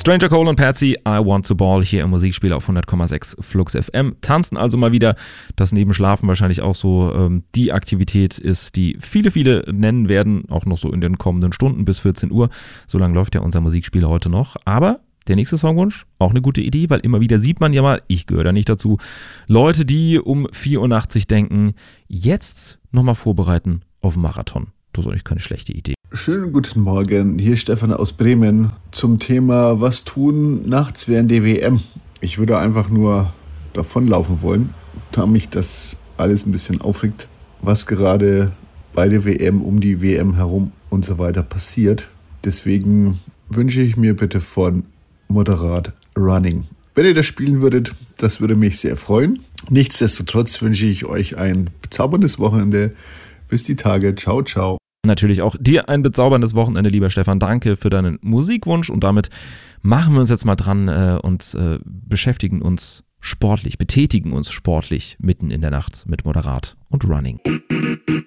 Stranger Cole und Patsy, I Want to Ball hier im Musikspiel auf 100,6 Flux FM. Tanzen also mal wieder, das neben Schlafen wahrscheinlich auch so die Aktivität ist, die viele nennen werden, auch noch so in den kommenden Stunden bis 14 Uhr. So lange läuft ja unser Musikspiel heute noch. Aber der nächste Songwunsch, auch eine gute Idee, weil immer wieder sieht man ja mal, ich gehöre da nicht dazu, Leute, die um 4:80 Uhr denken, jetzt nochmal vorbereiten auf den Marathon. Das ist eigentlich keine schlechte Idee. Schönen guten Morgen, hier ist Stefan aus Bremen zum Thema was tun nachts während der WM. Ich würde einfach nur davonlaufen wollen, da mich das alles ein bisschen aufregt, was gerade bei der WM, um die WM herum und so weiter passiert. Deswegen wünsche ich mir bitte von Moderat Running. Wenn ihr das spielen würdet, das würde mich sehr freuen. Nichtsdestotrotz wünsche ich euch ein bezauberndes Wochenende. Bis die Tage. Ciao, ciao. Natürlich auch dir ein bezauberndes Wochenende, lieber Stefan. Danke für deinen Musikwunsch und damit machen wir uns jetzt mal dran und betätigen uns sportlich mitten in der Nacht mit Moderat und Running.